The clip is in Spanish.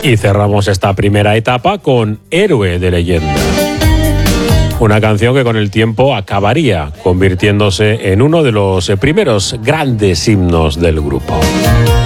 Y cerramos esta primera etapa con Héroe de Leyenda. Una canción que con el tiempo acabaría convirtiéndose en uno de los primeros grandes himnos del grupo.